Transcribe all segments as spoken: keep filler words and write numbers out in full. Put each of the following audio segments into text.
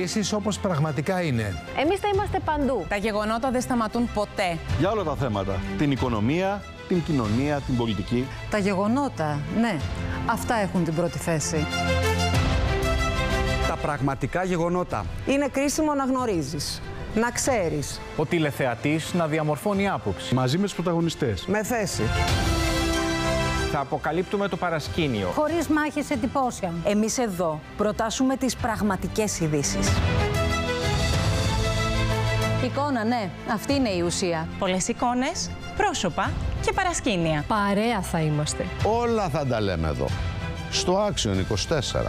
λύσεις όπως πραγματικά είναι. Εμείς θα είμαστε παντού. Τα γεγονότα δεν σταματούν ποτέ. Για όλα τα θέματα. Την οικονομία, την κοινωνία, την πολιτική. Τα γεγονότα, ναι, αυτά έχουν την πρώτη θέση. Τα πραγματικά γεγονότα. Είναι κρίσιμο να γνωρίζεις, να ξέρεις. Ο τηλεθεατής να διαμορφώνει άποψη. Μαζί με τους πρωταγωνιστές. Με θέση. Θα αποκαλύπτουμε το παρασκήνιο. Χωρίς μάχες εντυπώσεων. Εμείς εδώ προτάσουμε τις πραγματικές ειδήσεις. Εικόνα, ναι. Αυτή είναι η ουσία. Πολλές εικόνες, πρόσωπα και παρασκήνια. Παρέα θα είμαστε. Όλα θα τα λέμε εδώ. Στο Action είκοσι τέσσερα.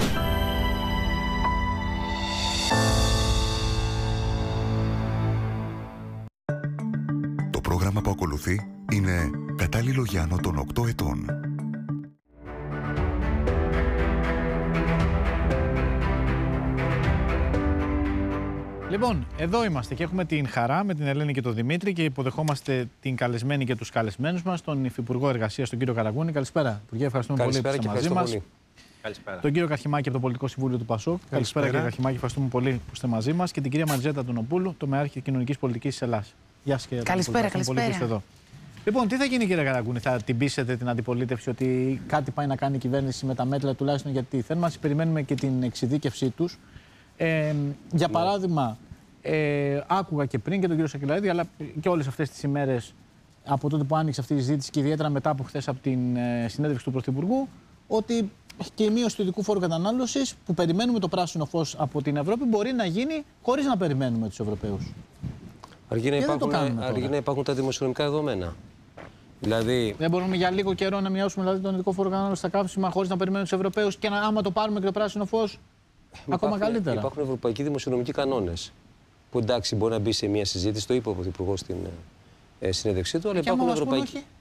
Το πρόγραμμα που ακολουθεί είναι κατάλληλο για άνω των οκτώ ετών. Λοιπόν, εδώ είμαστε και έχουμε την χαρά με την Ελένη και τον Δημήτρη και υποδεχόμαστε την καλεσμένη και τους καλεσμένους μας, τον Υφυπουργό Εργασίας, τον κύριο Καραγκούνη. Καλησπέρα, Υπουργέ, ευχαριστούμε Καλησπέρα πολύ που είστε μαζί μας. Καλησπέρα. Τον κύριο Καρχημάκη από το Πολιτικό Συμβούλιο του ΠΑΣΟΚ. Καλησπέρα, καλησπέρα κύριε Καρχημάκη, ευχαριστούμε πολύ που είστε μαζί μας. Και την κυρία Μαριζέτα Τονοπούλου, το Μεάρχη Κοινωνικής Πολιτικής της Ελλάδας. Γεια σας, κύριε Καλησπέρα, καλησπέρα. Πολύ που είστε εδώ. Λοιπόν, τι θα γίνει, κύριε Καραγκούνη, θα την πείσετε την αντιπολίτευση ότι κάτι πάει να κάνει η κυβέρνηση με τα μέτρα, τουλάχιστον για τη θέρμανση? Περιμένουμε και την εξειδίκευσή τους. Ε, για παράδειγμα, ε, άκουγα και πριν και τον κύριο Σακελαρίδη, αλλά και όλες αυτές τις ημέρες από τότε που άνοιξε αυτή η συζήτηση και ιδιαίτερα μετά από χθες από την ε, συνέντευξη του Πρωθυπουργού, ότι και η μείωση του ειδικού φόρου κατανάλωσης που περιμένουμε το πράσινο φως από την Ευρώπη μπορεί να γίνει χωρίς να περιμένουμε τους Ευρωπαίους. Αρκεί να, υπάρχουν, αρκεί να υπάρχουν τα δημοσιονομικά δεδομένα. Δηλαδή... Δεν μπορούμε για λίγο καιρό να μειώσουμε δηλαδή, τον ειδικό φόρο κατανάλωσης στα καύσιμα χωρίς να περιμένουμε τους Ευρωπαίους και να, άμα το πάρουμε και το πράσινο φως, υπάρχουν, ακόμα καλύτερα. Υπάρχουν ευρωπαϊκοί δημοσιονομικοί κανόνες. Που εντάξει, μπορεί να μπει σε μια συζήτηση, το είπε ο Πρωθυπουργός στην ε, συνέντευξή του, αλλά και υπάρχουν άμα ευρωπαϊκοί. Όχι.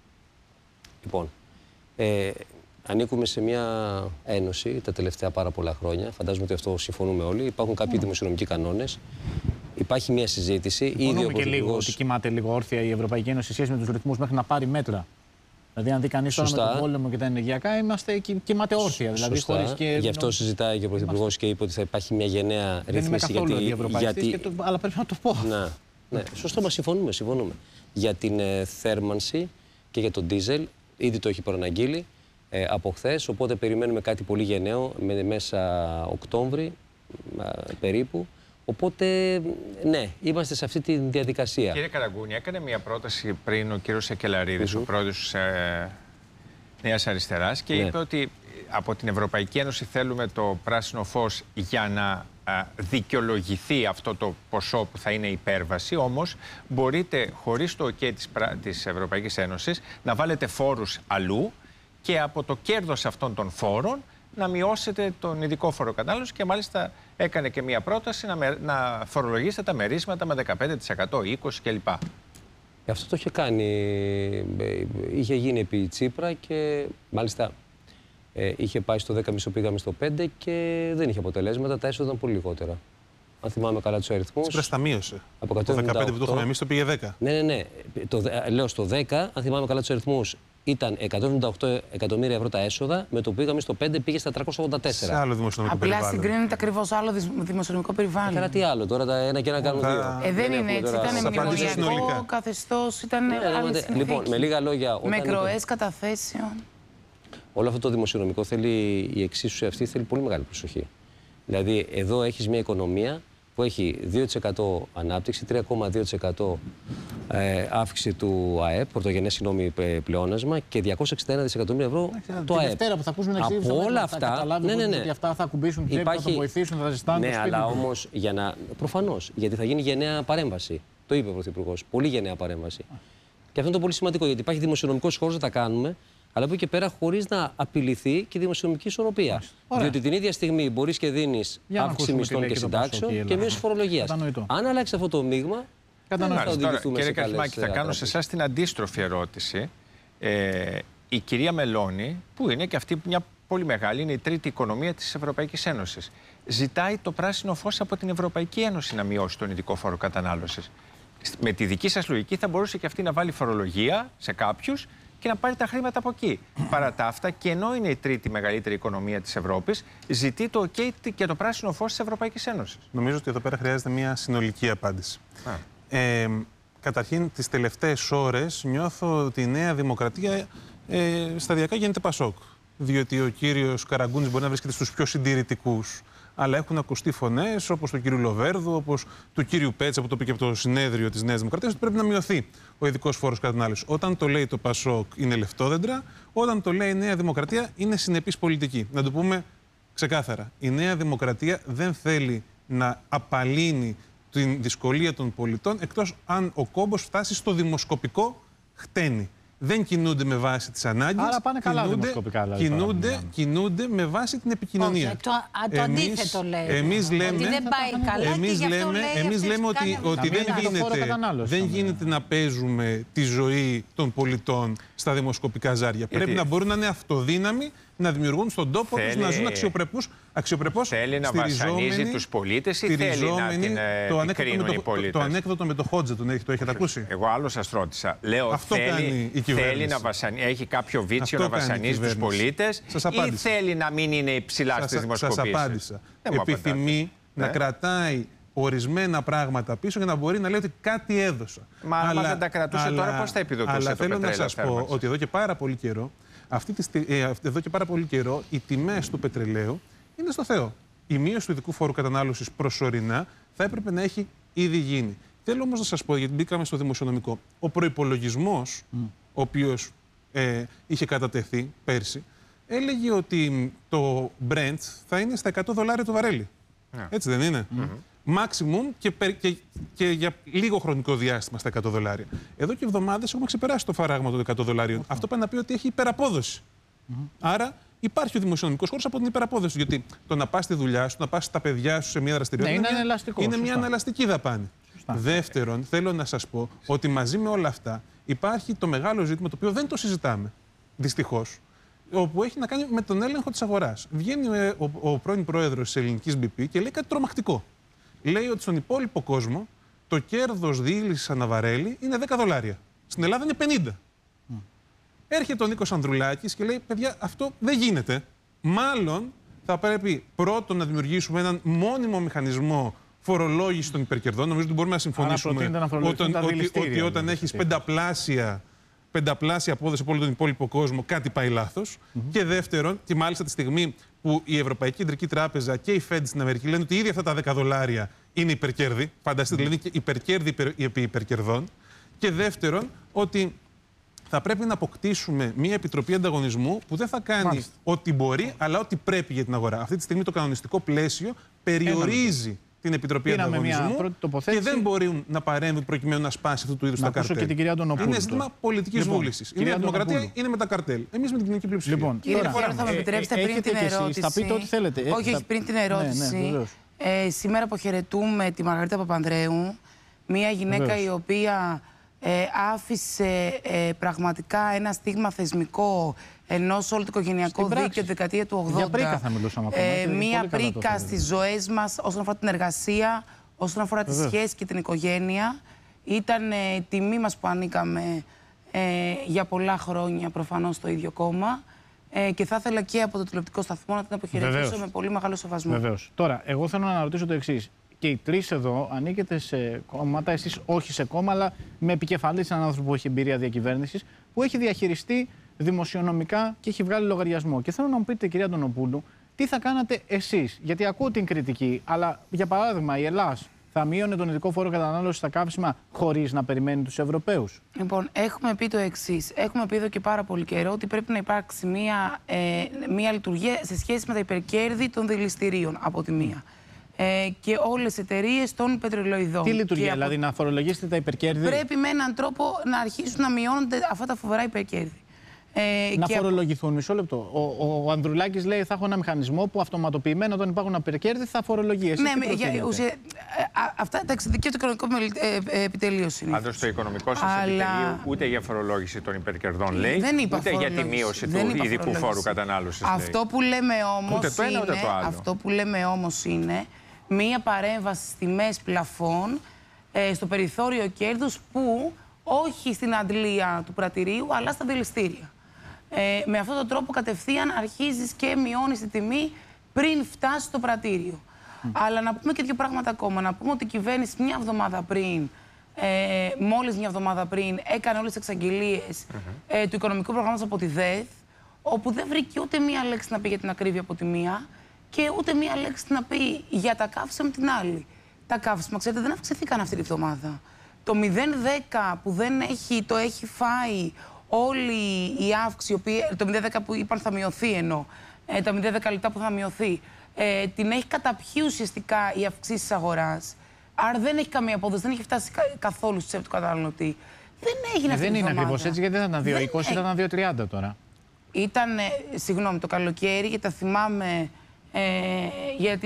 Λοιπόν, ε, ανήκουμε σε μια ένωση τα τελευταία πάρα πολλά χρόνια. Φαντάζομαι ότι αυτό συμφωνούμε όλοι. Υπάρχουν κάποιοι mm. δημοσιονομικοί κανόνες. Υπάρχει μια συζήτηση. Ήδη ο Πρωθυπουργός... και λίγο ότι κοιμάται λίγο όρθια η Ευρωπαϊκή Ένωση σε σχέση με τους ρυθμούς μέχρι να πάρει μέτρα. Δηλαδή, αν δει κανείς τώρα με τον πόλεμο και τα ενεργειακά, είμαστε κοιμάται όρθια. Δηλαδή, χωρίς και... Γι' αυτό συζητάει και ο Πρωθυπουργός και είπε ότι θα υπάρχει μια γενναία ρύθμιση. Δεν είμαι καθόλου γιατί... και το... αλλά πρέπει να το πω. Να, ναι, σωστό, μας συμφωνούμε, συμφωνούμε. Για την ε, θέρμανση και για τον ντίζελ, ήδη το έχει προαναγγείλει ε, από χθες. Οπότε περιμένουμε κάτι πολύ γενναίο με, μέσα Οκτώβρη ε, περίπου. Οπότε, ναι, είμαστε σε αυτή τη διαδικασία. Κύριε Καραγκούνη, έκανε μια πρόταση πριν ο κύριος Σακελαρίδης, mm-hmm. ο πρόεδρος της ε, Νέας Αριστεράς, και ναι. είπε ότι από την Ευρωπαϊκή Ένωση θέλουμε το πράσινο φως για να ε, δικαιολογηθεί αυτό το ποσό που θα είναι υπέρβαση. Όμως, μπορείτε χωρίς το OK της, της Ευρωπαϊκής Ένωσης να βάλετε φόρους αλλού και από το κέρδος αυτών των φόρων να μειώσετε τον ειδικό φόρο κατανάλωση και μάλιστα έκανε και μια πρόταση να, με, να φορολογήσετε τα μερίσματα με δεκαπέντε τοις εκατό, είκοσι τοις εκατό κλπ. Αυτό το είχε κάνει, είχε γίνει επί Τσίπρα και μάλιστα ε, είχε πάει στο δέκα κόμμα πέντε, πήγαμε στο πέντε και δεν είχε αποτελέσματα, τα έσοδα ήταν πολύ λιγότερα. Αν θυμάμαι καλά τους αριθμούς. Τσίπρας τα μείωσε. Από το δεκαπέντε που το είχαμε εμείς το πήγε δέκα. Ναι, ναι, ναι. Το, λέω στο δέκα, αν θυμάμαι καλά τους αριθμούς, ήταν εκατόν εβδομήντα οκτώ εκατομμύρια ευρώ τα έσοδα, με το που πήγαμε στο πέντε πήγε στα τριακόσια ογδόντα τέσσερα. Σε άλλο δημοσιονομικό Απλά περιβάλλον. Απλά συγκρίνεται ακριβώς άλλο δημοσιονομικό περιβάλλον. Καλά, τι άλλο, τώρα τα ένα και ένα κάνουν δύο. Ε, δεν είναι έτσι, ήταν μνημονιακό καθεστώς, ήταν άλλη συνθήκη. Λοιπόν, με λίγα λόγια... Με εκροές καταθέσεων. Όλο αυτό το δημοσιονομικό θέλει, η εξίσωση αυτή θέλει πολύ μεγάλη προσοχή. Δηλαδή, εδώ έχεις μια οικονομία που έχει δύο τοις εκατό ανάπτυξη, τρία κόμμα δύο τοις εκατό ε, αύξηση του ΑΕΠ, πρωτογενές συγγνώμη πλεόνασμα και διακόσια εξήντα ένα δισεκατομμύρια ευρώ Άξε, το ΑΕΠ. Δευτέρα που θα ακούσουμε να από όλα αυτά, θα καταλάβει ναι, ναι, ναι. ότι αυτά θα ακουμπήσουν την Υπάρχει... θα το βοηθήσουν, θα τα ζητάνε. Ναι, αλλά όμως για να... προφανώς, γιατί θα γίνει γενναία παρέμβαση. Το είπε ο Πρωθυπουργός. Πολύ γενναία παρέμβαση. Α. Και αυτό είναι το πολύ σημαντικό, γιατί υπάρχει δημοσιονομικός χώρος να τα κάνουμε, αλλά από εκεί και πέρα χωρίς να απειληθεί και η δημοσιονομική ισορροπία. Ωραία. Διότι την ίδια στιγμή μπορείς και δίνεις αύξηση μισθών και συντάξεων και μείωση φορολογίας. Αν αλλάξει αυτό το μείγμα, κατανοητό. Θα οδηγηθούμε κύριε Καρχημάκη, θα κάνω σε εσάς την αντίστροφη ερώτηση. Ε, η κυρία Μελώνη, που είναι και αυτή μια πολύ μεγάλη, είναι η τρίτη οικονομία της Ευρωπαϊκής Ένωσης, ζητάει το πράσινο φως από την Ευρωπαϊκή Ένωση να μειώσει τον ειδικό φόρο κατανάλωσης. Με τη δική σας λογική θα μπορούσε και αυτή να βάλει φορολογία σε κάποιους και να πάρει τα χρήματα από εκεί. Παρά τα αυτά, και ενώ είναι η τρίτη μεγαλύτερη οικονομία της Ευρώπης, ζητεί το OK και το πράσινο φως της Ευρωπαϊκής Ένωσης. Νομίζω ότι εδώ πέρα χρειάζεται μια συνολική απάντηση. Ε, καταρχήν, τις τελευταίες ώρες νιώθω ότι η Νέα Δημοκρατία ε, σταδιακά γίνεται Πασόκ. Διότι ο κύριος Καραγκούνης μπορεί να βρίσκεται στους πιο συντηρητικούς, αλλά έχουν ακουστεί φωνές όπως του κύριου Λοβέρδου, όπως του κύριου Πέτσα, που το είπε και από το συνέδριο της Νέας Δημοκρατίας, ότι πρέπει να μειωθεί ο ειδικός φόρος κατανάλωσης. Όταν το λέει το Πασόκ είναι λεφτόδεντρα, όταν το λέει η Νέα Δημοκρατία είναι συνεπής πολιτική. Να το πούμε ξεκάθαρα. Η Νέα Δημοκρατία δεν θέλει να απαλύνει την δυσκολία των πολιτών, εκτός αν ο κόμπος φτάσει στο δημοσκοπικό χτένι. Δεν κινούνται με βάση τις ανάγκες. Άρα πάνε καλά δημοσκοπικά, δηλαδή, κινούνται, κινούνται με βάση την επικοινωνία. Όχι, το, το εμείς, αντίθετο λέει. Εμείς λέμε, ότι δεν πάει καλά εμείς και λέμε, λέει εμείς λέμε ότι, ότι δεν, γίνεται, δεν γίνεται να παίζουμε τη ζωή των πολιτών στα δημοσκοπικά ζάρια. Γιατί πρέπει να μπορούν να είναι αυτοδύναμοι, να δημιουργούν στον τόπο τους, να ζουν αξιοπρεπώς. Αξιοπρεπώς, θέλει να βασανίζει τους πολίτες ή θέλει να την επικρίνουν οι πολίτες? Το ανέκδοτο με το Χότζε τον το έχετε ακούσει? Εγώ άλλο σας ρώτησα. Λέω, θέλει, θέλει να βασανίζει, έχει κάποιο βίτσιο να βασανίζει τους πολίτες ή θέλει να μην είναι υψηλά στις δημοσκοπήσεις? Σας απάντησα. Επιθυμεί να κρατάει ορισμένα πράγματα πίσω για να μπορεί να λέει ότι κάτι έδωσα. Μα αν δεν τα κρατούσε τώρα, πώς θα επιδοτούσε το πετρέλαιο? Αλλά θέλω να σας πω ότι εδώ και πάρα πολύ καιρό, αυτή τη, ε, εδώ και πάρα πολύ καιρό οι τιμές του πετρελαίου είναι στο Θεό. Η μείωση του ειδικού φόρου κατανάλωσης προσωρινά θα έπρεπε να έχει ήδη γίνει. Θέλω όμως να σας πω, γιατί μπήκαμε στο δημοσιονομικό, ο προϋπολογισμός, mm. ο οποίος ε, είχε κατατεθεί πέρσι, έλεγε ότι το Brent θα είναι στα εκατό δολάρια το βαρέλι. Yeah. Έτσι δεν είναι? Mm-hmm. Maximum και, και, και για λίγο χρονικό διάστημα στα εκατό δολάρια. Εδώ και εβδομάδες έχουμε ξεπεράσει το φαράγμα των εκατό δολάριων. Okay. Αυτό πάει να πει ότι έχει υπεραπόδοση. Mm-hmm. Άρα υπάρχει ο δημοσιονομικός χώρος από την υπεραπόδοση. Γιατί το να πας στη δουλειά σου, να πας στα παιδιά σου σε μια δραστηριότητα, ναι, είναι, είναι, ελαστικό, είναι μια ανελαστική δαπάνη. Σωστά. Δεύτερον, θέλω να σας πω ότι μαζί με όλα αυτά υπάρχει το μεγάλο ζήτημα το οποίο δεν το συζητάμε, δυστυχώς, όπου έχει να κάνει με τον έλεγχο της αγοράς. Βγαίνει ο, ο, ο πρώην πρόεδρος της ελληνικής μπι πι και λέει κάτι τρομακτικό. Λέει ότι στον υπόλοιπο κόσμο το κέρδος διήλυσης αναβαρέλι είναι δέκα δολάρια. Στην Ελλάδα είναι πενήντα. Mm. Έρχεται ο Νίκος Ανδρουλάκης και λέει: παιδιά, αυτό δεν γίνεται. Μάλλον θα πρέπει πρώτον να δημιουργήσουμε έναν μόνιμο μηχανισμό φορολόγησης των υπερκερδών. Νομίζω ότι μπορούμε να συμφωνήσουμε να όταν, ότι, ότι όταν έχεις πενταπλάσια, πενταπλάσια απόδοση από όλο τον υπόλοιπο κόσμο, κάτι πάει λάθος. Mm-hmm. Και δεύτερον, και μάλιστα τη στιγμή που η Ευρωπαϊκή Κεντρική Τράπεζα και η Fed στην Αμερική λένε ότι ήδη αυτά τα δέκα δολάρια είναι υπερκέρδη. Φανταστείτε, mm-hmm. δηλαδή και υπερκέρδη υπερ, επί υπερκερδών. Και δεύτερον, ότι θα πρέπει να αποκτήσουμε μια επιτροπή ανταγωνισμού που δεν θα κάνει Μάλιστα. ό,τι μπορεί, αλλά ό,τι πρέπει για την αγορά. Αυτή τη στιγμή το κανονιστικό πλαίσιο περιορίζει Ένα. την επιτροπή Πήραμε ανταγωνισμού και δεν μπορεί να παρέμβει προκειμένου να σπάσει αυτού του είδους τα καρτέλ. Και την κυρία είναι ζήτημα πολιτικής λοιπόν, βούλησης. Η Νέα Δημοκρατία είναι με τα καρτέλ. Εμείς με την κοινωνική πλειοψηφία. Λοιπόν, κύριε Φόρο, θα με επιτρέψετε ε, πριν την ερώτηση. Θα πείτε ό,τι θέλετε. Όχι, όχι, πριν την ερώτηση. Ναι, ναι, ε, σήμερα αποχαιρετούμε τη Μαργαρίτα Παπανδρέου, μια γυναίκα Βεβαίως. η οποία ε, άφησε ε, πραγματικά ένα στίγμα θεσμικό ενός όλο το οικογενειακό δίκαιο τη δεκαετία του ογδόντα. Για πρίκα θα μιλούσαμε ακόμα. Ε, μία πρίκα στις ζωές μας όσον αφορά την εργασία, όσον αφορά τη σχέση και την οικογένεια. Ήταν ε, τιμή μας που ανήκαμε ε, για πολλά χρόνια προφανώς στο ίδιο κόμμα. Ε, και θα ήθελα και από το τηλεοπτικό σταθμό να την αποχαιρετήσω με πολύ μεγάλο σεβασμό. Βεβαίως. Τώρα, εγώ θέλω να ρωτήσω το εξής. Και οι τρεις εδώ ανήκετε σε κόμματα, εσείς όχι σε κόμμα, αλλά με επικεφαλής έναν άνθρωπο που έχει εμπειρία διακυβέρνησης, που έχει διαχειριστεί δημοσιονομικά και έχει βγάλει λογαριασμό. Και θέλω να μου πείτε, κυρία Αντωνοπούλου, τι θα κάνατε εσείς? Γιατί ακούω την κριτική, αλλά για παράδειγμα η Ελλάς θα μείωνε τον ειδικό φόρο κατανάλωσης στα καύσιμα χωρίς να περιμένει τους Ευρωπαίους? Λοιπόν, έχουμε πει το εξής. Έχουμε πει εδώ και πάρα πολύ καιρό ότι πρέπει να υπάρξει μία, ε, μία λειτουργία σε σχέση με τα υπερκέρδη των δηληστηρίων από τη μία. Ε, και όλες οι εταιρείες των πετρελοειδών. Τι λειτουργία, από... δηλαδή να φορολογήσετε τα υπερκέρδη? Πρέπει με έναν τρόπο να αρχίσουν να μειώνονται αυτά τα φοβερά υπερκέρδη. Ε, να φορολογηθούν, από... μισό λεπτό. Ο, ο, ο Ανδρουλάκης λέει θα έχω ένα μηχανισμό που αυτοματοποιημένα όταν υπάρχουν υπερκέρδη θα φορολογεί. Εσείς ναι, για, ουσία, α, αυτά τα εξειδικεία του οικονομικού ε, επιτελείου είναι. Πάντως το οικονομικό σας Αλλά... επιτελείο ούτε για φορολόγηση των υπερκερδών λέει, δεν είπα ούτε για τη μείωση του ειδικού φόρου κατανάλωσης. Αυτό που λέμε όμως είναι, αυτό που λέμε όμως είναι μία παρέμβαση στις τιμές πλαφών ε, στο περιθώριο κέρδους που όχι στην αντλία του πρατηρίου, αλλά στα δηληστήρια. Ε, με αυτόν τον τρόπο κατευθείαν αρχίζεις και μειώνεις τη τιμή πριν φτάσει στο πρατήριο. Mm. Αλλά να πούμε και δύο πράγματα ακόμα. Να πούμε ότι η κυβέρνηση μια εβδομάδα πριν, ε, μόλις μια εβδομάδα πριν, έκανε όλες τις εξαγγελίες mm-hmm. ε, του οικονομικού προγράμματος από τη ΔΕΘ, όπου δεν βρήκε ούτε μία λέξη να πει για την ακρίβεια από τη μία και ούτε μία λέξη να πει για τα καύσιμα με την άλλη. Τα καύσιμα, ξέρετε, δεν αυξηθήκαν αυτή τη εβδομάδα. Το μηδέν δέκα που δεν έχει, το έχει φάει όλη η αύξηση, το μηδέν δέκα που είπαν θα μειωθεί ενώ, ε, τα μηδέν δέκα λεπτά που θα μειωθεί, ε, την έχει καταπιεί ουσιαστικά η αυξήση της αγοράς. Άρα δεν έχει καμία απόδοση, δεν έχει φτάσει καθόλου στο τσέπη του καταναλωτή. Δεν έγινε ε, αυτή δεν η είναι εβδομάδα. ακριβώς έτσι, γιατί δεν ήταν δύο είκοσι, ήταν δύο τριάντα τώρα. Ήταν, ε, συγγνώμη, το καλοκαίρι, γιατί τα θυμάμαι, ε, γιατί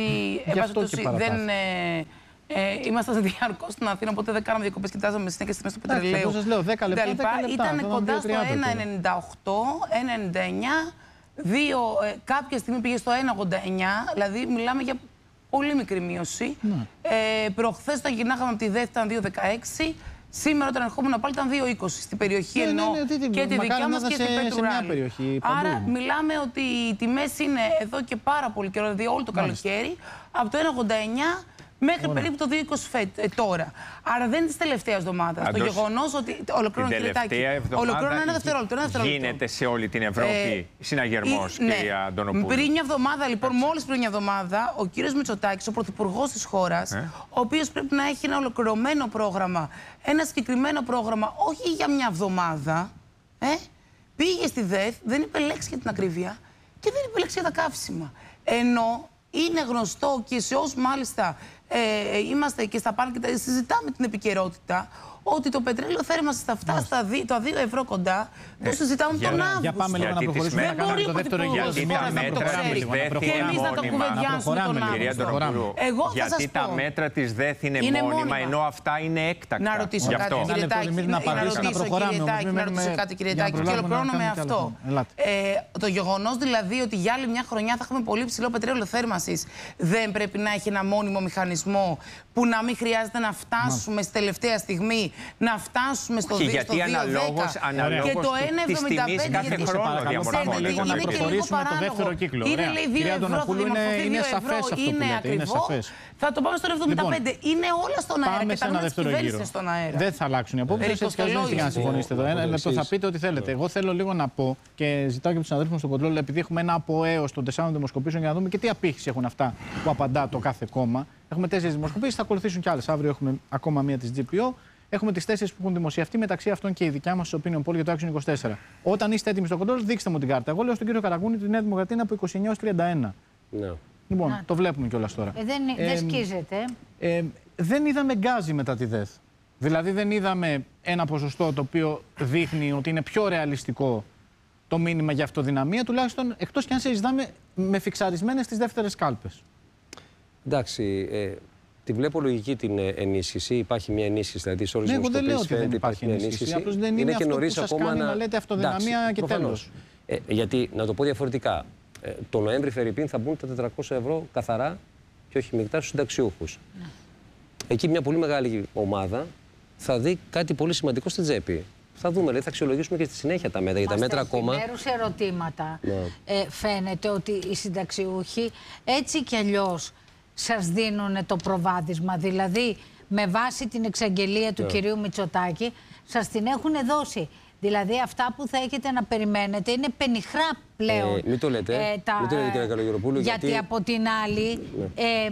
εν δεν... Ε, Ε, ήμασταν διαρκώς στην Αθήνα, οπότε δεν κάναμε διακοπές, κοιτάζαμε συνέχεια στις τιμές του πετρελαίου. Σας λέω δέκα λεπτά, δέκα λεπτά. Ήταν κοντά στο ένα ενενήντα οκτώ, ένα ενενήντα εννιά, δύο, ε, κάποια στιγμή πήγε στο ένα ογδόντα εννιά, δηλαδή μιλάμε για πολύ μικρή μείωση. Ναι. Ε, προχθές όταν γυρνάγαμε από τη ΔΕΘ ήταν δύο δεκαέξι, σήμερα όταν ερχόμουν πάλι ήταν δύο είκοσι στην περιοχή, ναι, ενώ ναι, ναι, ναι, και τη δικιά μας και στην Πετρουράλη. Άρα μιλάμε ότι οι τιμές είναι εδώ και πάρα πολύ καιρό, δηλαδή όλο το Μάλιστα. καλοκαίρι, από το ένα ογδόντα εννιά μέχρι Ωραία. περίπου το δύο είκοσι ε, τώρα. Άρα δεν είναι τη τελευταία εβδομάδα. Το γεγονός ότι. Ολοκληρώνω την τελευταία εβδομάδα ένα δευτερόλεπτο, ένα δευτερόλεπτο. Γίνεται σε όλη την Ευρώπη ε, συναγερμός, ναι. κυρία Αντωνοπούλου. Πριν μια εβδομάδα, λοιπόν, μόλις πριν μια εβδομάδα, ο κύριος Μητσοτάκης, ο πρωθυπουργός της χώρας, ε. ο οποίος πρέπει να έχει ένα ολοκληρωμένο πρόγραμμα, ένα συγκεκριμένο πρόγραμμα, όχι για μια εβδομάδα, ε, πήγε στη ΔΕΘ, δεν είπε λέξη για την ακρίβεια και δεν είπε λέξη για τα καύσιμα. Ενώ είναι γνωστό και σε όσους μάλιστα ε, είμαστε και στα πάνελ και συζητάμε την επικαιρότητα, ότι το πετρέλαιο θέρμανσης θα φτάσει στα δύο ευρώ κοντά, το συζητάμε τον Αύγουστο. Για πάμε λίγο να προχωρήσουμε. Δεν μπορεί ο πρωθυπουργός της χώρας να το ξέρει και εμείς να το κουβεντιάσουμε τον Αύγουστο. Εγώ θα σας πω. Γιατί τα μέτρα της ΔΕΘ είναι μόνιμα, ενώ αυτά είναι έκτακτα. Να ρωτήσω κάτι, κύριε Τάκη. Να ρωτήσω κάτι, κύριε Τάκη, και ολοκληρώνω με αυτό. Το γεγονός δηλαδή ότι για άλλη μια χρονιά θα έχουμε πολύ ψηλό πετρέλαιο θέρμανσης δεν πρέπει να έχει ένα μόνιμο μηχανισμό που να μην χρειάζεται να φτάσουμε στη τελευταία στιγμή, να φτάσουμε στο δύο δέκα. Και το ένα εβδομήντα πέντε κάθε χρόνο διαμορφώνεται. Λίγο να προχωρήσουμε το δεύτερο κύκλο. Είναι λέει δύο ευρώ, θα δημορφωθεί δύο ευρώ, είναι ακριβό. Θα το πάμε στο εβδομήντα πέντε. Λοιπόν, είναι όλα στον αέρα και τα νούμερα της κυβέρνησης στον αέρα. Δεν θα αλλάξουν οι απόψεις, έτσι κι αλλιώς δεν να συμφωνήσετε εδώ. Ένα λεπτό θα πείτε ό,τι θέλετε. Εγώ θέλω λίγο να πω και ζητάω και από τους συναδέλφους στο κοντρόλ, επειδή έχουμε ένα αποέως των τεσσάρων δημοσκοπήσεων για να δούμε και τι απήχηση έχουν αυτά που απαντά το κάθε κόμμα. Έχουμε τέσσερις δημοσκοπήσεις, θα ακολουθήσουν κι άλλες. Αύριο έχουμε ακόμα μία της τζι πι ο. Έχουμε τις τέσσερις που έχουν δημοσιευτεί, μεταξύ αυτών και η δικιά μας opinion poll για το Action είκοσι τέσσερα. Όταν είστε έτοιμοι στο κοντρόλ, δείξτε μου την κάρτα. Εγώ λέω στον κύριο Καραγκούνη τη Νέα Δημοκρατία από είκοσι εννιά έως τριάντα ένα. Ναι. Λοιπόν, να. το βλέπουμε κιόλας τώρα. Ε, δεν ε, δεν σκίζεται. Ε, δεν είδαμε γκάζι μετά τη ΔΕΘ. Δηλαδή δεν είδαμε ένα ποσοστό το οποίο δείχνει ότι είναι πιο ρεαλιστικό το μήνυμα για αυτοδυναμία, τουλάχιστον εκτός κι αν συζητάμε με φιξαρισμένες στις δεύτερες κάλπες. Εντάξει. Ε... Τη βλέπω λογική την ενίσχυση. Υπάρχει μια ενίσχυση, δηλαδή σε όλες τις δημοσκοπήσεις φαίνεται ότι υπάρχει μια ενίσχυση. Απλώς δεν είναι, είναι και νωρίς ακόμα να... να λέτε αυτοδυναμία. Εντάξει, και τέλος. Ε, γιατί, να το πω διαφορετικά, ε, το Νοέμβρη φερρυπίν θα μπουν τα τετρακόσια ευρώ καθαρά και όχι μεικτά στους συνταξιούχους. Ναι. Εκεί μια πολύ μεγάλη ομάδα θα δει κάτι πολύ σημαντικό στην τσέπη. Θα δούμε, δηλαδή θα αξιολογήσουμε και στη συνέχεια τα μέτρα. Για τα μέτρα ακόμα. Μέρους ερωτήματα. Ναι. Ε, φαίνεται ότι οι συνταξιούχοι έτσι κι αλλιώς σας δίνουν το προβάδισμα, δηλαδή με βάση την εξαγγελία του yeah. κυρίου Μητσοτάκη σας την έχουν δώσει. Δηλαδή αυτά που θα έχετε να περιμένετε είναι πενιχρά πλέον. Ε, μην το λέτε, ε, τα, μην το λέτε κύριε Καλογεροπούλου. Γιατί, γιατί από την άλλη yeah. ε,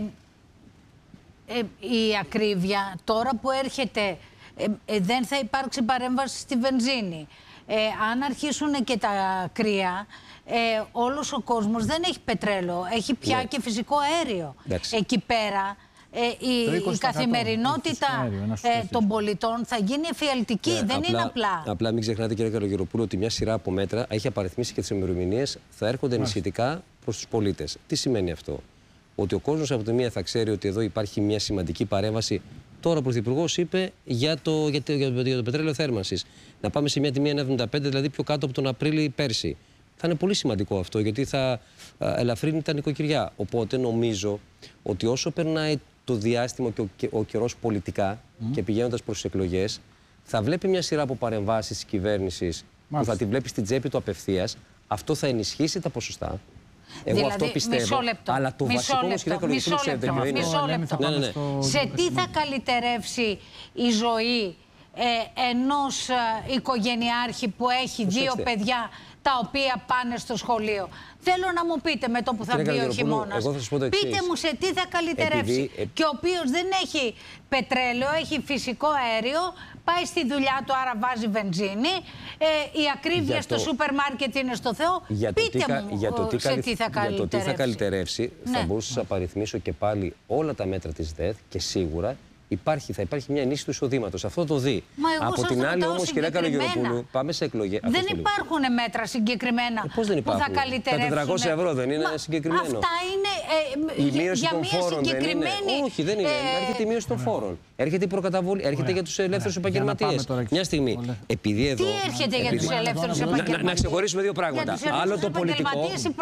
ε, η ακρίβεια τώρα που έρχεται ε, ε, δεν θα υπάρξει παρέμβαση στη βενζίνη. Ε, αν αρχίσουν και τα κρύα, ε, όλος ο κόσμος δεν έχει πετρέλαιο, έχει πια ναι. και φυσικό αέριο. Εντάξει. Εκεί πέρα ε, η, η καθημερινότητα αέριο, ε, των πολιτών θα γίνει εφιαλτική, ναι, δεν απλά, είναι απλά. Απλά μην ξεχνάτε κύριε Καλογεροπούλου ότι μια σειρά από μέτρα έχει απαριθμίσει και τις ημερομηνίες, θα έρχονται ενισχυτικά προς τους πολίτες. Τι σημαίνει αυτό? Ότι ο κόσμος από τη μία θα ξέρει ότι εδώ υπάρχει μια σημαντική παρέμβαση. Τώρα ο Πρωθυπουργός είπε για το, για, το, για, το, για το πετρέλαιο θέρμανσης. Να πάμε σε μια τιμή ένα εβδομήντα πέντε, δηλαδή πιο κάτω από τον Απρίλιο πέρσι. Θα είναι πολύ σημαντικό αυτό, γιατί θα α, ελαφρύνει τα νοικοκυριά. Οπότε νομίζω ότι όσο περνάει το διάστημα και ο, και, ο καιρός πολιτικά mm. και πηγαίνοντας προς τις εκλογές, θα βλέπει μια σειρά από παρεμβάσεις της κυβέρνησης που θα τη βλέπει στην τσέπη του απευθείας. Αυτό θα ενισχύσει τα ποσοστά. Εγώ δηλαδή, αυτό πιστεύω. Μισό λεπτό. Αλλά το μισό βασικό όμως, κυρία Καλογεροπούλου, μισό ξέρετε λεπτό, ποιο είναι. μισό λεπτό. Ναι, ναι, ναι. Σε τι θα καλυτερεύσει η ζωή ε, ενός ε, οικογενειάρχη που έχει δύο παιδιά τα οποία πάνε στο σχολείο? Θέλω να μου πείτε με το που θα μπει ο χειμώνας. Πείτε μου σε τι θα καλυτερεύσει. Επειδή... Και ο οποίος δεν έχει πετρέλαιο, έχει φυσικό αέριο, πάει στη δουλειά του, άρα βάζει βενζίνη. Ε, η ακρίβεια στο το... σούπερ μάρκετ είναι στο Θεό. Για Πείτε το τι, μου για το τι σε τι θα καλυτερεύσει. Για το τι θα καλυτερεύσει, ναι. θα μπορούσα να σας απαριθμίσω και πάλι όλα τα μέτρα της ΔΕΘ και σίγουρα υπάρχει, θα υπάρχει μια ενίσχυση του εισοδήματος. Αυτό το δει. Μα από την άλλη, όμως, κυρία Καλογεροπούλου, πάμε σε εκλογές. Δεν υπάρχουν μέτρα συγκεκριμένα ε, πώς δεν που θα καλυτερεύσουν. Τα τετρακόσια ευρώ δεν είναι Μα, συγκεκριμένο. Αυτά είναι ε, η μείωση για των μια φόρων συγκεκριμένη... δεν είναι. Όχι, δεν είναι. Ε... Έρχεται η μείωση των φόρων. Έρχεται η προκαταβολή. Έρχεται Ωραία. για τους ελεύθερους επαγγελματίες. Μια στιγμή. Επειδή εδώ. Τι έρχεται για τους ελεύθερους επαγγελματίες? Να ξεχωρίσουμε δύο πράγματα. Άλλο το πολιτικό.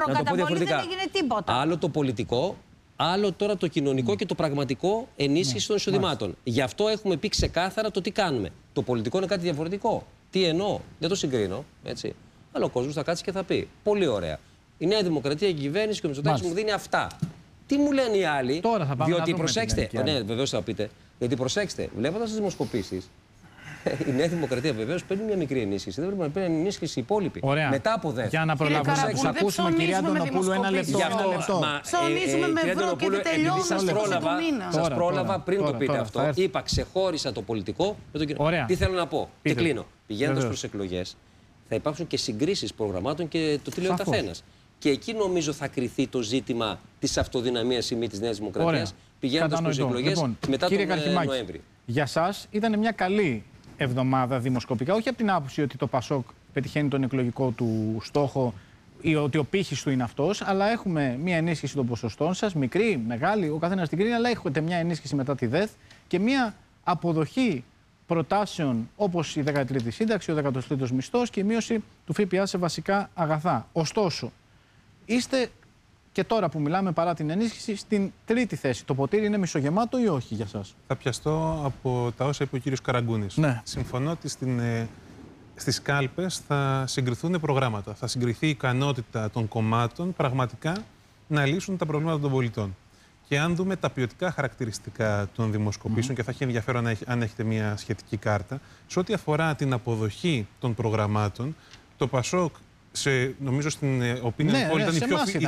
Άλλο το πολιτικό. Άλλο τώρα το κοινωνικό mm. και το πραγματικό ενίσχυση mm. των εισοδημάτων. Mm. Γι' αυτό έχουμε πει ξεκάθαρα το τι κάνουμε. Το πολιτικό είναι κάτι διαφορετικό. Τι εννοώ, δεν το συγκρίνω. Έτσι. Αλλά ο κόσμος θα κάτσει και θα πει: πολύ ωραία. Η Νέα Δημοκρατία, η κυβέρνηση και ο Μητσοτάκης μου δίνει αυτά. Τι μου λένε οι άλλοι? Τώρα θα πάμε διότι να προσέξτε. Ναι, βεβαίως θα πείτε. Γιατί προσέξτε, βλέποντας τις δημοσκοπήσεις, η Νέα Δημοκρατία βεβαίως παίρνει μια μικρή ενίσχυση. Δεν πρέπει να παίρνει ενίσχυση οι υπόλοιποι. Ωραία. Μετά από δεύτερο. Για να προλάβουμε να τους ακούσουμε, κυρία Αντωνοπούλου, ένα λεπτό. Ψωνίζουμε με ευρώ και δεν τελειώνουμε στο μήνα. Σας πρόλαβα πριν το πείτε αυτό. Είπα, ξεχώρισα το πολιτικό με το κοινωνικό. Τι θέλω να πω. Και κλείνω. Πηγαίνοντας προς εκλογές, θα υπάρξουν και συγκρίσεις προγραμμάτων και το τι λέει ο καθένας. Και εκεί νομίζω θα κριθεί το ζήτημα της αυτοδυναμίας ή μη της Νέας Δημοκρατίας, πηγαίνοντας προς εκλογές μετά τον Νοέμβρη. Για σας ήταν μια καλή εβδομάδα δημοσκοπικά, όχι από την άποψη ότι το ΠΑΣΟΚ πετυχαίνει τον εκλογικό του στόχο ή ότι ο πύχης του είναι αυτός, αλλά έχουμε μια ενίσχυση των ποσοστών σας, μικρή, μεγάλη, ο καθένας την κρίνει, αλλά έχετε μια ενίσχυση μετά τη ΔΕΘ και μια αποδοχή προτάσεων όπως η δέκατη τρίτη σύνταξη, ο δέκατος τρίτος μισθός και η μείωση του ΦΠΑ σε βασικά αγαθά. Ωστόσο, είστε και τώρα που μιλάμε, παρά την ενίσχυση, στην τρίτη θέση. Το ποτήρι είναι μισογεμάτο ή όχι για σας? Θα πιαστώ από τα όσα είπε ο κύριος Καραγκούνης. Ναι. Συμφωνώ ότι στην, ε, στις κάλπες θα συγκριθούν προγράμματα. Θα συγκριθεί η ικανότητα των κομμάτων πραγματικά να λύσουν τα προβλήματα των πολιτών. Και αν δούμε τα ποιοτικά χαρακτηριστικά των δημοσκοπήσεων, mm. και θα έχει ενδιαφέρον αν έχετε μια σχετική κάρτα, σε ό,τι αφορά την αποδοχή των προγραμμάτων, το ΠΑΣΟΚ, σε, νομίζω στην Opinion ναι, Poll ναι, ήταν,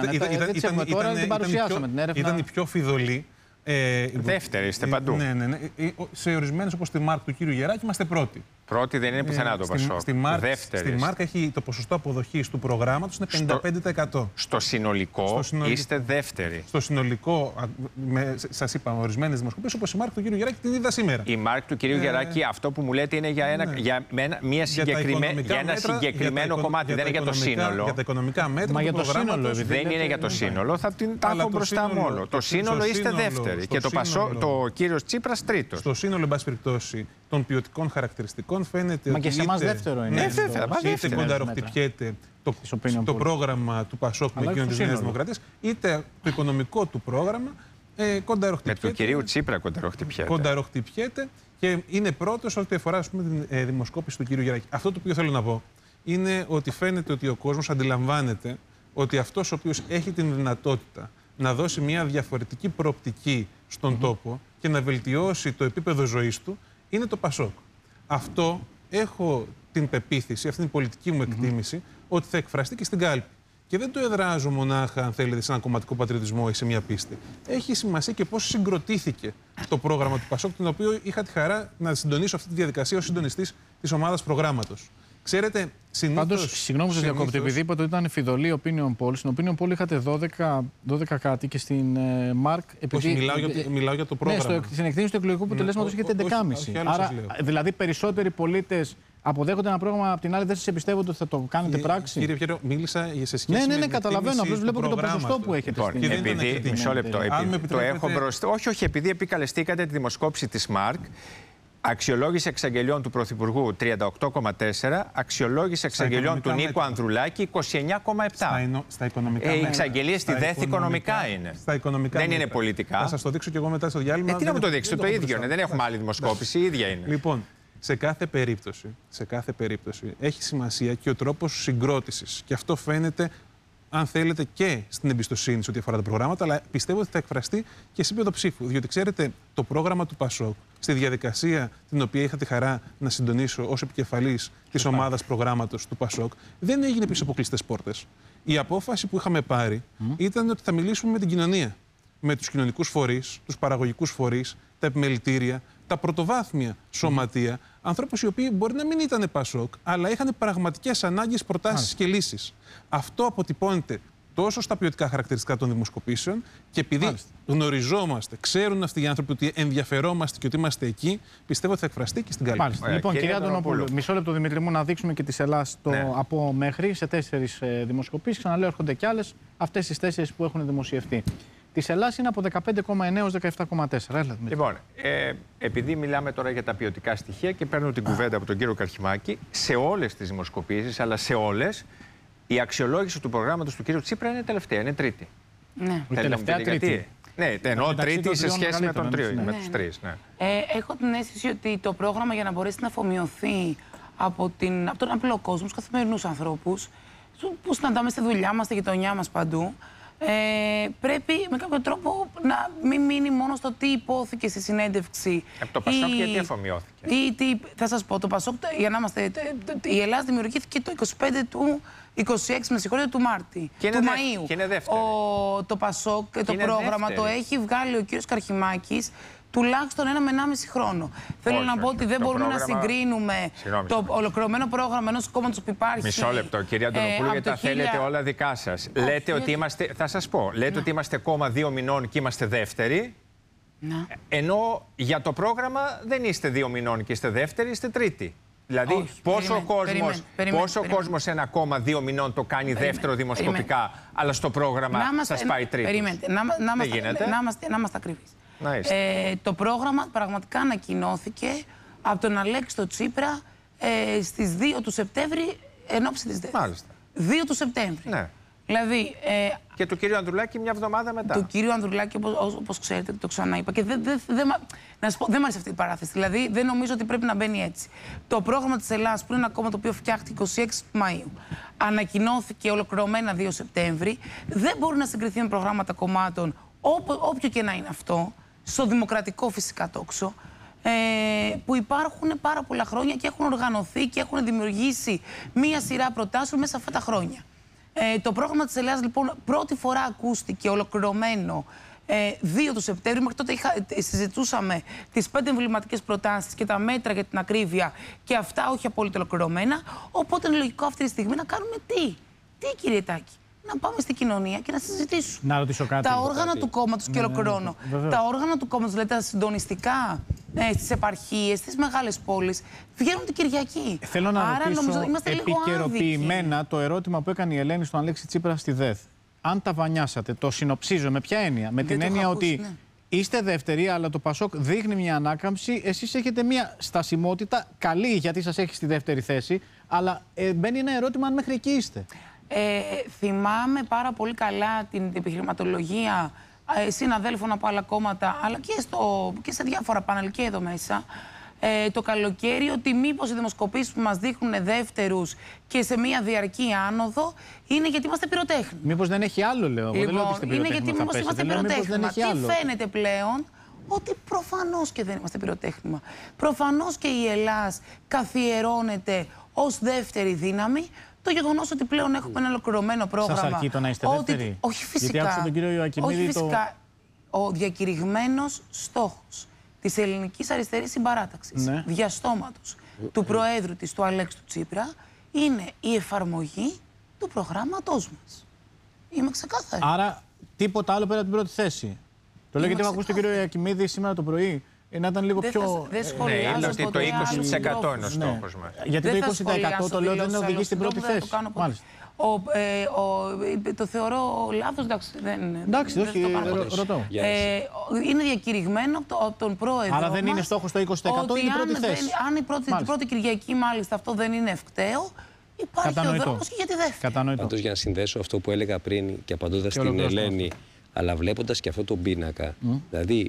ήταν η πιο φιδωλή. Ε, Δεύτερη, είστε παντού. Ναι, ναι, ναι. Σε ορισμένες όπως τη Μάρκ του κύριου Γεράκη είμαστε πρώτοι. Πρώτη δεν είναι πουθενά το ΠΑΣΟΚ. Στη, στη Μάρκ έχει το ποσοστό αποδοχής του προγράμματος είναι πενήντα πέντε τοις εκατό. Στο συνολικό, στο συνολικό είστε δεύτεροι. Στο συνολικό, με, σας είπα, ορισμένες δημοσκοπήσεις όπως η Μάρκ του κύριου Γεράκη την είδα σήμερα. Η Μάρκ του κύριου ε, Γεράκη, αυτό που μου λέτε είναι για ένα, ναι. για ένα, μια συγκεκριμέ, για ένα μέτρα, συγκεκριμένο για κομμάτι, για δεν είναι για το σύνολο. Για τα οικονομικά μέτρα. Μα για το σύνολο, δεν είναι για το σύνολο, θα την τα έχω μπροστά μόνο. Το σύνολο είστε δεύτεροι και το κύριος Τσίπρας τρίτος. Στο σύνολο, εν πάση περιπτώσει, των ποιοτικών χαρακτηριστικών φαίνεται Μα ότι. Και σε εμάς δεύτερο είναι. Ναι, βέβαια. Είτε κονταροχτυπιέται το, το πρόγραμμα του ΠΑΣΟΚ με εκείνο της Νέας Δημοκρατίας, είτε το οικονομικό του πρόγραμμα ε, κονταροχτυπιέται. Με του κυρίου Τσίπρα κονταροχτυπιέται. Κονταροχτυπιέται και είναι πρώτος ό,τι αφορά ας πούμε, την ε, δημοσκόπηση του κυρίου Γεράκη. Αυτό το οποίο θέλω να πω είναι ότι φαίνεται ότι ο κόσμος αντιλαμβάνεται ότι αυτός ο οποίος έχει την δυνατότητα να δώσει μια διαφορετική προοπτική στον mm-hmm. τόπο και να βελτιώσει το επίπεδο ζωής του, είναι το ΠΑΣΟΚ. Αυτό έχω την πεποίθηση, αυτή την πολιτική μου εκτίμηση, mm-hmm. ότι θα εκφραστεί και στην κάλπη. Και δεν το εδράζω μονάχα, αν θέλετε, σε έναν κομματικό πατριωτισμό ή σε μια πίστη. Έχει σημασία και πώς συγκροτήθηκε το πρόγραμμα του ΠΑΣΟΚ, το οποίο είχα τη χαρά να συντονίσω αυτή τη διαδικασία ως συντονιστής της ομάδας προγράμματος. Ξέρετε, συνήθως... Πάντως, συγγνώμη που σας διακόπτω, επειδή είπατε ότι ήταν φιδωλή Opinion Poll. Στην Opinion Poll είχατε δώδεκα, δώδεκα κάτι και στην uh, Mark... Επειδή... Όχι, μιλάω για, μιλάω για το πρόγραμμα. Ναι, στο, στην εκτίμηση του εκλογικού αποτελέσματος είχατε έντεκα κόμμα πέντε. Άρα, δηλαδή, περισσότεροι πολίτες αποδέχονται ένα πρόγραμμα, απ' την άλλη δεν σας εμπιστεύονται ότι θα το κάνετε πράξη. Κύριε Πιέρο, μίλησα σε σχέση ναι, ναι, ναι, με την καταλαβαίνω. Απλώς βλέπω και το ποσοστό που έχετε λοιπόν, στην επειδή, μισό λεπτό, επειδή το έχω μπροστά. Όχι, όχι, επειδή επικαλεστήκατε τη δημοσκόπηση της Mark. Αξιολόγηση εξαγγελιών του Πρωθυπουργού τριάντα οκτώ κόμμα τέσσερα, αξιολόγηση εξαγγελιών του Νίκου μέτρα. Ανδρουλάκη είκοσι εννιά κόμμα επτά. Στα, ενο, στα οικονομικά ε, μέτρα. Οι εξαγγελίες στη ΔΕΘ οικονομικά είναι. Στα οικονομικά δεν μέτρα. είναι πολιτικά. Θα σας το δείξω και εγώ μετά στο διάλειμμα. Ε, τι να μου το δείξετε, το ίδιο είναι. Δεν έχουμε άλλη δημοσκόπηση, η ίδια είναι. Λοιπόν, σε κάθε περίπτωση, σε κάθε περίπτωση έχει σημασία και ο τρόπος συγκρότησης. Και αυτό φαίνεται, αν θέλετε, και στην εμπιστοσύνη σε ό,τι αφορά τα προγράμματα, αλλά πιστεύω ότι θα εκφραστεί και σε επίπεδο ψήφου. Διότι ξέρετε, το πρόγραμμα του ΠΑΣΟΚ, στη διαδικασία την οποία είχα τη χαρά να συντονίσω ως επικεφαλής της ομάδας προγράμματος του ΠΑΣΟΚ, δεν έγινε πίσω από κλειστές πόρτες. Η απόφαση που είχαμε πάρει mm. ήταν ότι θα μιλήσουμε με την κοινωνία. Με τους κοινωνικούς φορείς, τους παραγωγικούς φορείς, τα επιμελητήρια, τα πρωτοβάθμια σωματεία, mm. ανθρώπους οι οποίοι μπορεί να μην ήταν ΠΑΣΟΚ, αλλά είχαν πραγματικές ανάγκες, προτάσεις mm. και λύσεις. Αυτό αποτυπώνεται τόσο στα ποιοτικά χαρακτηριστικά των δημοσκοπήσεων και επειδή Μάλιστα. γνωριζόμαστε, ξέρουν αυτοί οι άνθρωποι ότι ενδιαφερόμαστε και ότι είμαστε εκεί, πιστεύω ότι θα εκφραστεί και στην καλύτερη. Μάλιστα. Λοιπόν, κυρία Αντωνοπούλου, μισό λεπτό Δημήτρη μου να δείξουμε και τις Ελλάς το ναι. από μέχρι σε τέσσερις ε, δημοσκοπήσεις. Ξαναλέω, έρχονται κι άλλες, αυτές τις τέσσερις που έχουν δημοσιευτεί. Της Ελλάς είναι από δεκαπέντε κόμμα εννέα έως δεκαεπτά κόμμα τέσσερα. Λοιπόν, ε, επειδή μιλάμε τώρα για τα ποιοτικά στοιχεία και παίρνω την κουβέντα από τον κύριο Καρχιμάκη, σε όλες τις δημοσκοπήσεις, αλλά σε όλες, η αξιολόγηση του προγράμματος του κύριου Τσίπρα είναι τελευταία, είναι τρίτη. Ναι. Η τελευταία τρίτη. Ναι, εννοώ τρίτη σε σχέση με τον τρίο, ναι. με τους τρεις. Ναι. Ε, έχω την αίσθηση ότι το πρόγραμμα για να μπορέσει να αφομοιωθεί από, την, από τον απλό κόσμο, τους καθημερινούς ανθρώπους, που συναντάμε στη δουλειά μας, στη γειτονιά μας παντού, Ε, πρέπει με κάποιο τρόπο να μην μείνει μόνο στο τι υπόθηκε στη συνέντευξη. Από το ΠΑΣΟΚ ή... γιατί αφομοιώθηκε. Ή, τι, θα σας πω, το ΠΑΣΟΚ, για να είμαστε, η Ελλάδα δημιουργήθηκε το είκοσι πέντε του είκοσι έξι, με συγχωρείτε, του Μάρτη, του δε... Μαΐου. Και είναι δεύτερη. Ο, το ΠΑΣΟΚ, και το πρόγραμμα δεύτερη. Το έχει βγάλει ο κύριος Καρχιμάκης τουλάχιστον ένα με ενάμιση χρόνο. Θέλω όχι, να πω όχι, ότι δεν μπορούμε πρόγραμμα... να συγκρίνουμε Συγγνώμη, το ολοκληρωμένο πρόγραμμα ενός κόμματος που υπάρχει. Μισό λεπτό, κυρία Αντωνοπούλου, ε, γιατί τα χίλια... θέλετε όλα δικά σας. Λέτε γιατί... ότι είμαστε, θα σας πω, λέτε να. ότι είμαστε κόμμα δύο μηνών και είμαστε δεύτεροι. Να. Ενώ για το πρόγραμμα δεν είστε δύο μηνών και είστε δεύτεροι, είστε τρίτη. Δηλαδή, όχι, πόσο κόσμος πόσο κόσμος ένα κόμμα δύο μηνών το κάνει περίμενε, δεύτερο δημοσκοπικά, περίμενε. αλλά στο πρόγραμμα σας πάει τρίτος. Περιμένετε, να, να, να, είμαστε, να, είμαστε, να είμαστε ακριβείς. Ε, το πρόγραμμα πραγματικά ανακοινώθηκε από τον Αλέξη το Τσίπρα ε, στις δύο του Σεπτέμβρη εν ώψη της ΔΕΘ. Μάλιστα. δύο του Σεπτέμβρη. Ναι. Δηλαδή, ε, και του κύριου Ανδρουλάκη μια εβδομάδα μετά. Του κύριου Ανδρουλάκη, όπως, όπως ξέρετε, το ξαναείπα. Και δεν δε, δε, να σας πω, δεν μου αρέσει αυτή η παράθεση. Δηλαδή, δεν νομίζω ότι πρέπει να μπαίνει έτσι. Το πρόγραμμα της Ελλάδας, που είναι ένα κόμμα το οποίο φτιάχτηκε είκοσι έξι Μαΐου, ανακοινώθηκε ολοκληρωμένα δύο Σεπτέμβρη, δεν μπορεί να συγκριθεί με προγράμματα κομμάτων, ό, όποιο και να είναι αυτό, στο δημοκρατικό φυσικά τόξο, ε, που υπάρχουν πάρα πολλά χρόνια και έχουν οργανωθεί και έχουν δημιουργήσει μία σειρά προτάσεων μέσα αυτά τα χρόνια. Ε, το πρόγραμμα της Ελλάδας, λοιπόν, πρώτη φορά ακούστηκε ολοκληρωμένο ε, δύο του Σεπτέμβρη. Μέχρι τότε είχα, ε, συζητούσαμε τις πέντε εμβληματικές προτάσεις και τα μέτρα για την ακρίβεια και αυτά όχι απόλυτα ολοκληρωμένα. Οπότε είναι λογικό αυτή τη στιγμή να κάνουμε τι, τι κύριε Τάκη. Να πάμε στην κοινωνία και να συζητήσουμε. Να ρωτήσω κάτι. Τα όργανα κάτι. του κόμματος, και ολοκληρώνω. Ναι, ναι, τα όργανα του κόμματος, δηλαδή τα συντονιστικά ε, στις επαρχίες, στις μεγάλες πόλεις, βγαίνουν την Κυριακή. Θέλω να Άρα, ρωτήσω νομίζω, είμαστε επικαιροποιημένα το ερώτημα που έκανε η Ελένη στον Αλέξη Τσίπρα στη ΔΕΘ. Αν τα βανιάσατε, το συνοψίζω με ποια έννοια? Με Δεν την έννοια ακούσει, ότι ναι. είστε δεύτεροι, αλλά το ΠΑΣΟΚ δείχνει μια ανάκαμψη. Εσείς έχετε μια στασιμότητα καλή, γιατί σας έχει στη δεύτερη θέση. Αλλά ε, μπαίνει ένα ερώτημα αν μέχρι εκεί είστε. Ε, θυμάμαι πάρα πολύ καλά την επιχειρηματολογία ε, συναδέλφων από άλλα κόμματα, αλλά και, στο, και σε διάφορα πάνελ και εδώ μέσα, ε, το καλοκαίρι, ότι μήπως οι δημοσκοπήσεις που μας δείχνουν δεύτερους και σε μια διαρκή άνοδο είναι γιατί είμαστε πυροτέχνη. Μήπως δεν έχει άλλο, λέω. Λοιπόν, δεν λέω ότι είναι γιατί μήπως είμαστε πυροτέχνημα. Τι άλλο. φαίνεται πλέον? Ότι προφανώς και δεν είμαστε πυροτέχνημα. Προφανώς και η Ελλάς καθιερώνεται ως δεύτερη δύναμη. Το γεγονός ότι πλέον έχουμε ένα ολοκληρωμένο πρόγραμμα. Σας αρκεί το να είστε δεύτεροι? Ότι... Όχι φυσικά. Γιατί άκουσα τον κύριο Ιωακημίδη. Όχι φυσικά. Το... Ο διακηρυγμένος στόχος της ελληνικής αριστερής συμπαράταξης, ναι. διαστόματος του Προέδρου της, του Αλέξη του Τσίπρα, είναι η εφαρμογή του προγράμματός μας. Είμαι ξεκάθαρη. Άρα τίποτα άλλο πέρα από την πρώτη θέση. Το λέω γιατί έχω ακούσει τον κύριο Ιωακημίδη σήμερα το πρωί. Να ήταν λίγο δεν πιο. Δεν σχολιάζω. Ναι, είναι ότι το είκοσι τοις εκατό είναι ο στόχος μας. Γιατί το είκοσι τοις εκατό το λέω δεν οδηγεί στην πρώτη θέση. Ο, ε, ο, το θεωρώ λάθος, εντάξει, δεν, εντάξει, δεν όχι, το κάνω ρω, ρωτώ. Ε, είναι διακηρυγμένο από, το, από τον πρόεδρο. Άρα δεν μας, είναι στόχος το είκοσι τοις εκατό, είναι η πρώτη θέση. Δεν, αν η πρώτη, την πρώτη Κυριακή μάλιστα αυτό δεν είναι ευκταίο, υπάρχει ο δρόμος και για τη δεύτερη. Πάντως, για να συνδέσω αυτό που έλεγα πριν και απαντώντας στην Ελένη, αλλά βλέποντας και αυτό το πίνακα, δηλαδή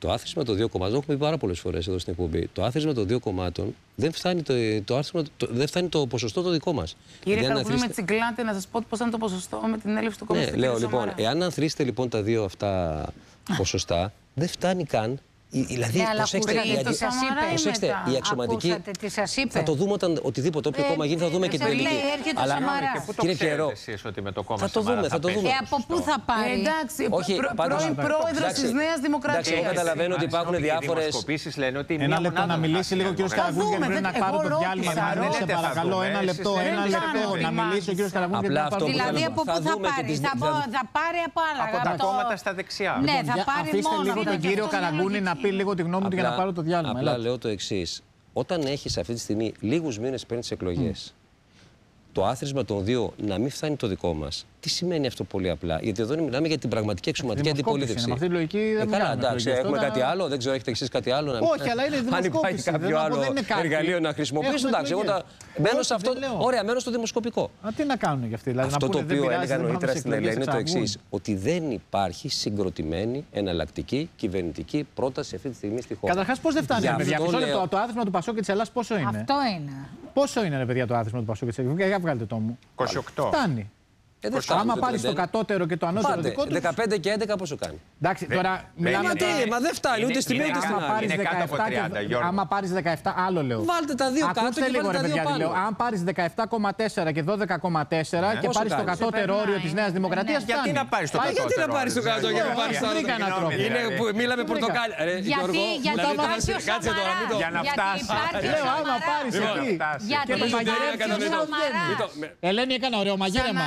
Το άθροισμα των δύο κομμάτων, το έχουμε πει πάρα πολλές φορές εδώ στην εκπομπή. Το άθροισμα των δύο κομμάτων δεν φτάνει το, το, άθροισμα, το, δεν φτάνει το ποσοστό το δικό μας. Κύριε Καραγούνη, αθροίστε... με τσιγκλάτε να σας πω πώς ήταν το ποσοστό με την έλλειψη του κόμματος. Ναι, λέω λοιπόν, εάν ανθρίσετε λοιπόν τα δύο αυτά ποσοστά, δεν φτάνει καν. Δηλαδή, ναι, προσέξτε, γιατί, γιατί, προσέξτε η αξιωματική. Θα το δούμε όταν οτιδήποτε, όποιο ε, κόμμα γίνει, θα δούμε ε, και την τελική. Αλλά κύριε Πιερό, θα το δούμε. Θα το δούμε. Ε, από πού θα πάρει. Ε, εντάξει, όχι, πρώην πρόεδρος της Νέας Δημοκρατίας. Εντάξει, εγώ καταλαβαίνω ότι υπάρχουν διάφορες. Ένα λεπτό να μιλήσει λίγο ο κ. Καραγούνης, γιατί πρέπει να πάρω το διάλειμμα. Σε παρακαλώ, ένα λεπτό, ένα λεπτό να μιλήσει ο κ. Καραγούνης. Δηλαδή, από πού θα πάρει. Θα πάρει από άλλα. Από τα κόμματα στα δεξιά. Ναι, θα πάρει μόνο. Αφήστε λίγο τον κύριο Καραγούνη να πει λίγο τη γνώμη του για να πάρω το διάλειμμα. Απλά Ελάτε. λέω το εξής. Όταν έχεις αυτή τη στιγμή λίγους μήνες πριν τις εκλογές, mm. το άθροισμα των δύο να μην φτάνει το δικό μας, τι σημαίνει αυτό πολύ απλά? Γιατί εδώ μιλάμε για την πραγματική αξιωματική αντιπολίτευση. Με αυτή τη λογική δεν ε, καλά, εντάξει, έχουμε κάτι άλλο, δεν ξέρω, έχετε εξής κάτι άλλο να Όχι, αλλά είναι δημοσκόπηση. Αν υπάρχει κάποιο άλλο εργαλείο να χρησιμοποιήσουν, εντάξει, εγώ τα μένω σε αυτό. Ωραία, μένω στο δημοσκοπικό. Α, τι να κάνουν για αυτή, αυτό το οποίο έλεγα νωρίτερα στην Ελλάδα είναι το εξής, ότι δεν υπάρχει συγκροτημένη εναλλακτική κυβερνητική πρόταση αυτή τη στιγμή στη χώρα. Καταρχάς, πώς δεν φτάνει, παιδιά? Το άθροισμα του Πασόκ και της Ελλάδας πόσο είναι? Αυτό είναι. Πόσο είναι, παιδιά, το άθροισμα του Πασόκ και της Ελλάδας? Για βγάλτε το μου. είκοσι οκτώ. Φτάνει. Ε, άμα πάρει το κατώτερο και το ανώτερο Πάτε, δικό του. δεκαπέντε και έντεκα πόσο κάνει? Εντάξει, τώρα μιλάμε. Μα, τι, μα δεν φτάνει ούτε στη μία ούτε στην άλλη. Είναι κάτω από τριάντα, Γιώργο. Άμα πάρει δεκαεπτά, άλλο λέω. Βάλτε τα δύο κάτω και λίγο, βάλτε τα δύο πάνω. Αν πάρει δεκαεπτά κόμμα τέσσερα και δώδεκα κόμμα τέσσερα και πάρει το κατώτερο όριο τη Νέας Δημοκρατίας. Γιατί να πάρει το κατώτερο? Γιατί να πάρει το κατώτερο για να πάρει το. Μίλαμε πορτοκάλι. Κάτσε τώρα. Για να φτάσει. Λέω, άμα πάρει εκεί. Και το μαγειρεύει. Ελένη, έκανα ωραίο μαγείρεμα.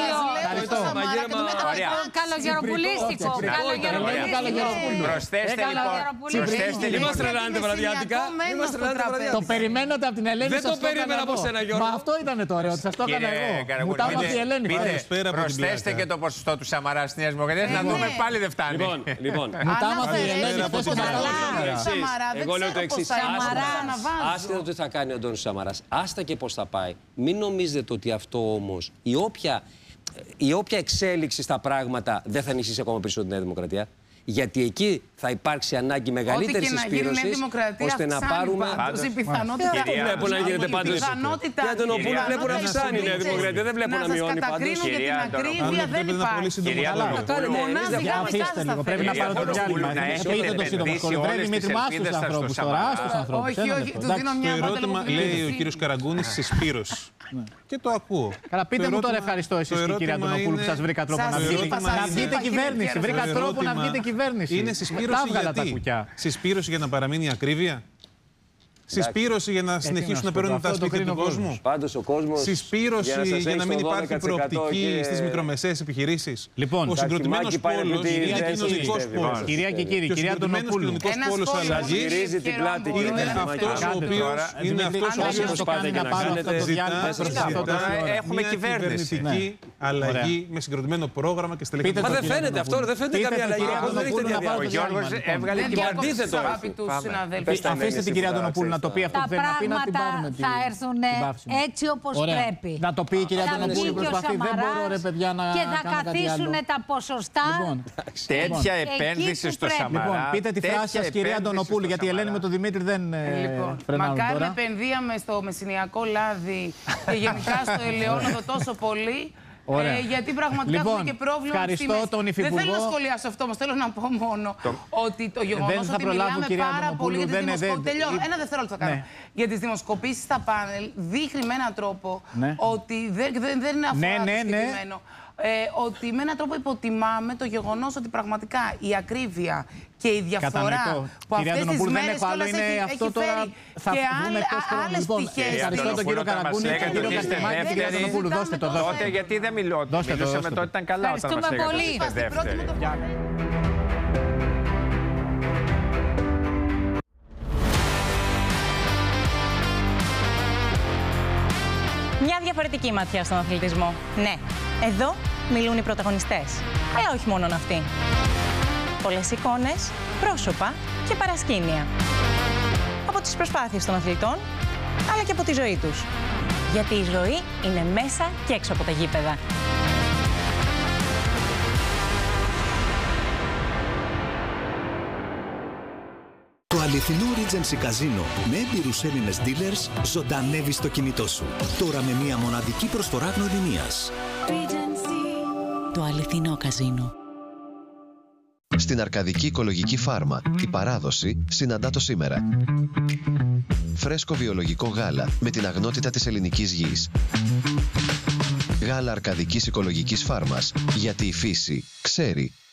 Καλογεροπουλίστικο. Προσθέστε λοιπόν. Μην μας τρελάνετε βραδιάτικα. Το περιμένατε από την Ελένη. Δεν το περίμενα από σένα, Γιώργο. Μα αυτό ήταν το ωραίο, ότι σας το έκανα εγώ. Μου τα έπαθε η Ελένη. Προσθέστε και το ποσοστό του Σαμαρά στη Νέα Δημοκρατία να δούμε πάλι δεν φτάνει. Λοιπόν, μου τα έπαθε η Ελένη. Εγώ λέω το εξής. Άσχετα τι θα κάνει ο Αντώνης Σαμαράς, άστα και πώς θα πάει. Μην νομίζετε ότι αυτό όμως, η όποια. Η όποια εξέλιξη στα πράγματα δεν θα ενισχύσει ακόμα περισσότερο τη Νέα Δημοκρατία. Γιατί εκεί θα υπάρξει ανάγκη μεγαλύτερη συσπήρωση ώστε να πάρουμε. Η πιθανότητα. Δεν βλέπω να γίνεται πάντως. Για τον Οπούλου βλέπω να αυξάνει η Νέα Δημοκρατία. Δεν βλέπω να μειώνει πάντως. Κυρία Αντωνοπούλου, δεν υπάρχει. Αφήστε λίγο. Πρέπει να πάρω το διάλειμμα. Έχετε το σύντομο σχόλιο. Πρέπει Δημήτρη μας τους ανθρώπους τώρα. Όχι, όχι. Του δίνω μια Το ερώτημα, λέει ο κύριος Καραγκούνης, συσπήρωση. Και το ακούω. Καλά, πείτε μου τώρα ευχαριστώ εσείς και η κυρία Αντωνοπούλου που σας βρήκα τρόπο να βγείτε κυβέρνηση. Βρήκα τρόπο να βγείτε κυβέρνηση. Είναι συσπήρωση γιατί? Συσπήρωση για να παραμείνει η ακρίβεια. Συσπήρωση για να συνεχίσουν να παίρνουν τα σπίτια του κόσμου. Πάντως ο κόσμος. Συσπήρωση για να μην υπάρχει προοπτική στις μικρομεσαίες επιχειρήσεις. Λοιπόν, ο συγκροτημένος πόλος είναι κοινωνικός πόλος. Κυρία και κύριοι, κυρία Αντωνοπούλου. Ο κοινωνικός πόλος αλλαγής είναι αυτός ο οποίος είναι αυτός ο οποίος ζητά έχουμε κυβέρνηση. Αλλαγή με συγκροτημένο πρόγραμμα και στελεχή. Μα δεν φαίνεται αυτό, δεν φαίνεται καμία αλλαγή. Ο Γιώργος έβγαλε και αντίθετο. Αφήστε την κυρία Αντωνοπούλου να το πει αυτό που θέλει να πει, να την πάρουμε. Θα έρθουν έτσι όπως πρέπει. Να το πει η κυρία Αντωνοπούλου, προσπαθεί. Δεν μπορώ, ρε παιδιά, να και θα καθίσουν τα ποσοστά. Τέτοια επένδυση στο Σαμαρά. Λοιπόν, πείτε τη φράση σας, κυρία Αντωνοπούλου, γιατί η Ελένη με τον Δημήτρη δεν φρενάρουν τώρα. Μακάρι να επενδύαμε στο μεσηνιακό λάδι και γενικά στο ελαιόλαδο τόσο πολύ. Ε, γιατί πραγματικά λοιπόν, έχουμε και πρόβλημα. Ευχαριστώ τον Υφυπουργό. Δεν θέλω να σχολιάσω αυτό, όμως θέλω να πω μόνο το... ότι το γεγονός ότι μιλάμε πάρα πολύ για τις δημοσκοπήσεις. Τελειώνω. Ένα δευτερόλεπτο θα κάνω. Ναι. Για τις δημοσκοπήσεις στα πάνελ δείχνει με έναν τρόπο ναι. ότι δεν, δεν, δεν είναι αφορά ναι, ναι, ναι. συγκεκριμένο. Ε, ότι με έναν τρόπο υποτιμάμε το γεγονός ότι πραγματικά η ακρίβεια και η διαφθορά που αυτές τις μέρες κιόλας έχει, έχει φέρει και άλλες πτυχές. Ευχαριστώ τον κύριο Καραγκούνη και τον κύριο Καστημάκη. Κυρία Αντωνοπούλου, δώστε το. Τότε γιατί δεν μιλώτε. Μιλούσαμε τότε ήταν καλά όταν μας λέγατε ότι είστε δεύτεροι. Μια διαφορετική ματιά στον αθλητισμό. Ναι, εδώ μιλούν οι πρωταγωνιστές. Ε, όχι μόνον αυτοί. Πολλές εικόνες, πρόσωπα και παρασκήνια. Από τις προσπάθειες των αθλητών, αλλά και από τη ζωή τους. Γιατί η ζωή είναι μέσα και έξω από τα γήπεδα. Το αληθινό Regency Casino με έμπειρους Έλληνες dealers ζωντανεύει στο κινητό σου. Τώρα με μια μοναδική προσφορά γνωριμίας. Το αληθινό καζίνο. Στην Αρκαδική Οικολογική Φάρμα, η παράδοση συναντά το σήμερα. Φρέσκο βιολογικό γάλα με την αγνότητα της ελληνικής γης. Γάλα Αρκαδικής Οικολογικής Φάρμας, γιατί η φύση ξέρει.